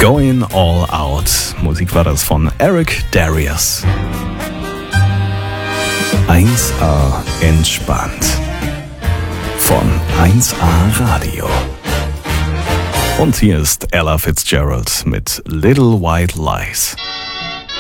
Going All Out. Musik war das von Eric Darius. 1A entspannt. Von 1A Radio. Und hier ist Ella Fitzgerald mit Little White Lies.